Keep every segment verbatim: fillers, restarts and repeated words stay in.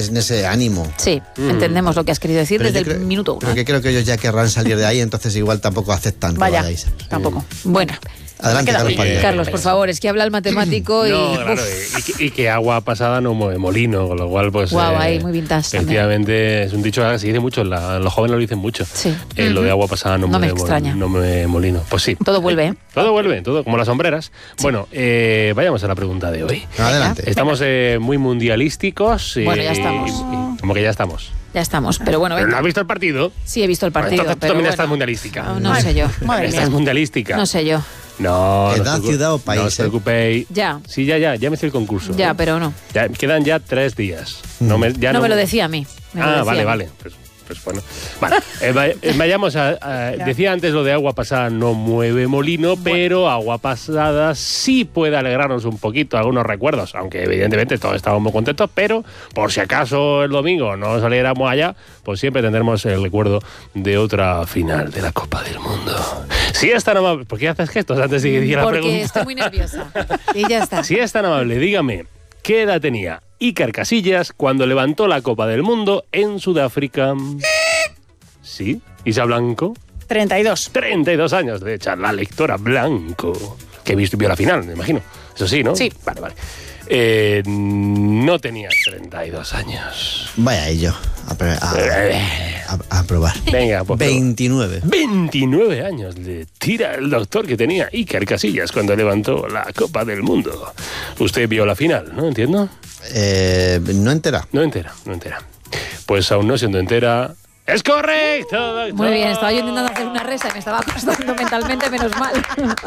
en ese ánimo. Sí, mm. entendemos lo que has querido decir pero desde el creo, minuto uno. Pero que creo que ellos ya querrán salir de ahí, entonces igual tampoco aceptan. Vaya, que vayáis. tampoco. Bueno. Adelante, Carlos Padilla. Carlos, por favor, es que habla el matemático y... No, claro, y, que, y que agua pasada no mueve molino, con lo cual, pues... Guau, wow, eh, ahí, muy vintage. Efectivamente, también. Es un dicho que se dice mucho, la, los jóvenes lo dicen mucho. Sí. Eh, uh-huh. Lo de agua pasada no, no mueve, me extraña. no mueve molino. Pues sí. Todo vuelve, ¿eh? Todo vuelve, todo, como las sombreras. Sí. Bueno, eh, vayamos a la pregunta de hoy. Adelante. Estamos eh, muy mundialísticos. Bueno, ya estamos. Y, y, como que ya estamos. Ya estamos, pero bueno... ¿Pero no has visto el partido? Sí, he visto el partido, Entonces, pero tú también bueno. estás mundialística. No, no sé yo. Madre estás mundialística. No sé yo. No, ¿Edad, no ciudad o país? No os preocupéis. Ya. Sí, ya, ya, ya me hice el concurso. Ya, pero no. Ya, quedan ya tres días. No me, ya no, no me lo decía a mí. Me ah, decía vale, a mí. vale. Pues, pues bueno. Vale, eh, eh, vayamos a... a decía antes lo de agua pasada no mueve molino, bueno. Pero agua pasada sí puede alegrarnos un poquito algunos recuerdos, aunque evidentemente todos estábamos muy contentos, pero por si acaso el domingo no saliéramos allá, pues siempre tendremos el recuerdo de otra final de la Copa del Mundo. Si es tan amable... ¿Por qué haces gestos antes de que diga la pregunta? Porque estoy muy nerviosa. Y ya está. Si es tan amable, dígame, ¿qué edad tenía Iker Casillas cuando levantó la Copa del Mundo en Sudáfrica? ¿Sí? ¿Isa Blanco? treinta y dos. treinta y dos años, de hecho, la lectora Blanco. Que vio la final, me imagino. Eso sí, ¿no? Sí. Vale, vale. Eh, no tenía treinta y dos años. Vaya ello. A, a, a, a probar. Venga, pues. veintinueve. veintinueve años le tira el doctor que tenía Iker Casillas cuando levantó la Copa del Mundo. Usted vio la final, ¿no? ¿Entiendo? Eh, no entera. No entera, no entera. Pues aún no siendo entera... ¡Es correcto, doctor! Muy bien, estaba yo intentando hacer una resa y me estaba costando mentalmente, menos mal.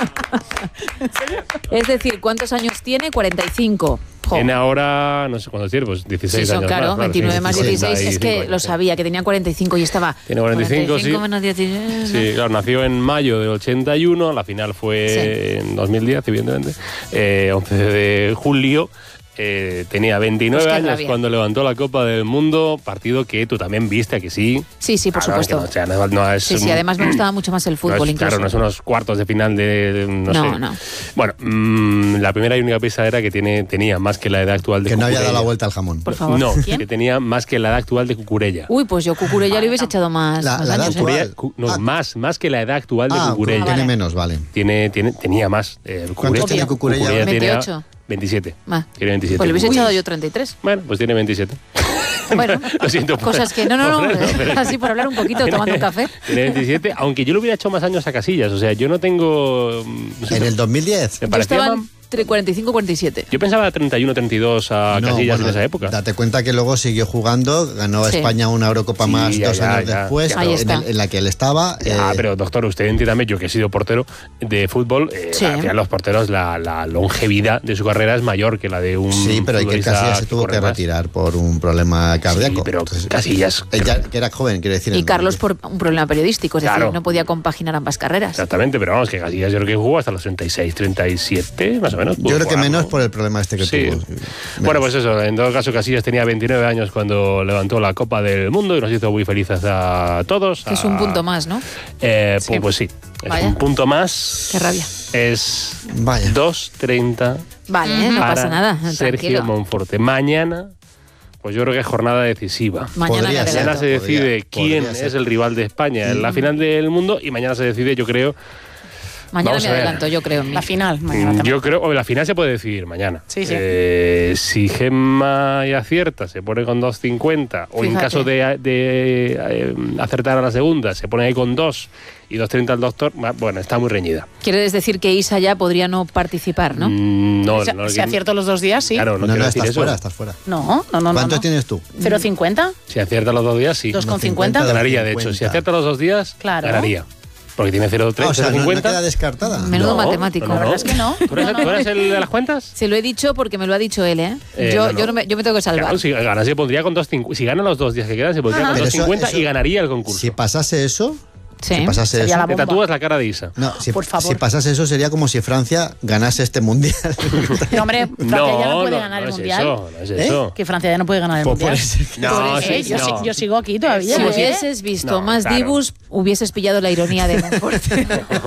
Es decir, ¿cuántos años tiene? cuarenta y cinco. Jo. Tiene ahora, no sé cuántos tiene, pues dieciséis sí, son, años claro, más. veintinueve claro, más dieciséis, es que años, lo sabía, que tenía cuarenta y cinco y estaba... Tiene cuarenta y cinco, cuarenta y cinco sí. Menos dieciséis, sí, claro, nació en mayo del ochenta y uno, la final fue sí. en dos mil diez, evidentemente, eh, once de julio. Eh, tenía veintinueve pues años rabia. Cuando levantó la Copa del Mundo, partido que tú también viste, que sí. Sí, sí, por claro, supuesto. No, o sea, no, no es sí, sí, además me gustaba mucho más el fútbol, no es, incluso. Claro, no son unos cuartos de final de, de no, no sé. No, Bueno, mmm, la primera y única pista era que tiene, tenía más que la edad actual de Que Cucurella. no había dado la vuelta al jamón. Por favor. No, ¿Quién? que tenía más que la edad actual de Cucurella. Uy, pues yo Cucurella le hubiese echado más, la, más la años. Cucurella, ¿eh? Cu, no, ah. más, más que la edad actual de ah, Cucurella. Ah, tiene menos, vale. Tiene, tiene, tenía más. Eh, ¿Cuántos tiene Cucurella? Cucurella veintiocho. veintisiete. Ah. Tiene veintisiete. Pues le hubiese echado yo treinta y tres. Bueno, pues tiene veintisiete. Bueno, lo siento. Cosas que... No, no, no, no así por hablar un poquito, tiene, tomando un café. Tiene veintisiete, aunque yo le hubiera hecho más años a Casillas. O sea, yo no tengo... No sé, ¿En el dos mil diez? Me parecía... Yo estaba entre cuarenta y cinco y cuarenta y siete. Yo pensaba treinta y uno, treinta y dos a no, Casillas bueno, en esa época. Date cuenta que luego siguió jugando, ganó sí. España una Eurocopa sí, más ya, dos ya, años ya, después, ya, en, el, en la que él estaba. Ah, eh, pero doctor, usted entiéndame, yo que he sido portero de fútbol, eh, sí. al final los porteros, la, la longevidad de su carrera es mayor que la de un Sí, pero Iker Casillas se tuvo que más. retirar por un problema cardíaco. Sí, pero Entonces, Casillas... Ella, que era joven, quiero decir. Y Carlos por un problema periodístico, es claro. decir, no podía compaginar ambas carreras. Exactamente, pero vamos, que Casillas yo creo que jugó hasta los treinta y seis, treinta y siete, más o menos. Yo creo que menos por el problema este que sí. tuvo. Bueno, pues eso, en todo caso Casillas tenía veintinueve años cuando levantó la Copa del Mundo y nos hizo muy felices a todos. Que es un punto más, ¿no? Eh, sí. Pues, pues sí, es Vaya. un punto más. Qué rabia. Es Vaya. dos treinta. Vale, ¿eh? No para pasa nada. Sergio Tranquilo. Monforte. Mañana, pues yo creo que es jornada decisiva. Mañana, Podría ser. Mañana se decide Podría- quién podría ser. es el rival de España en la final del mundo y mañana se decide, yo creo... Mañana Vamos me a ver. adelanto, yo creo. En mí. La final, mañana Mm, también. Yo creo, o la final se puede decidir mañana. Sí, sí. Eh, si Gemma y acierta, se pone con dos cincuenta, o en Fíjate. caso de, de eh, acertar a la segunda, se pone ahí con dos y dos treinta al doctor, bueno, está muy reñida. Quieres decir que Isa ya podría no participar, ¿no? Mm, no, Si, no, si acierto los dos días, sí. Claro, no, No, quiero no, decir estás eso. fuera, estás fuera. No, no, no. ¿Cuántos no. tienes tú? ¿cero cincuenta? Si acierta los dos días, sí. ¿dos con cincuenta? Ganaría, de hecho. Si acierta los dos días, Claro. ganaría. Porque tiene cero Ah, o treinta, sea, cero no, no cincuenta. queda descartada. Menudo No, matemático. no, no. La verdad es que no. ¿Tú eres, tú eres el de las cuentas? Se lo he dicho porque me lo ha dicho él, ¿eh? Eh, yo, no, no. yo, no me, yo me tengo que salvar. Claro, si gana, se pondría con dos cincuenta. Si gana los dos días que quedan, se pondría Ajá. con Pero dos eso- cincuenta eso- y ganaría el concurso. Si pasase eso, Sí. si pasase Sería eso, la Te bomba. tatúas la cara de Isa. no, si, Por favor. si pasase eso sería como si Francia ganase este mundial. No, hombre, Francia No, ya no puede no, ganar no el es mundial. eso, no es ¿Eh? eso. Que Francia ya no puede ganar el Pues mundial. puede ser que- No, Eh, sí, yo, no. si- yo sigo aquí todavía. Si ¿eh? hubieses visto No, más claro. Dibus, hubieses pillado la ironía de Monforte.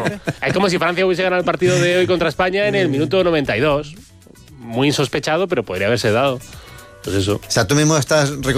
Es como si Francia hubiese ganado el partido de hoy contra España en el minuto noventa y dos. Muy insospechado, pero podría haberse dado. Pues eso. O sea, tú mismo estás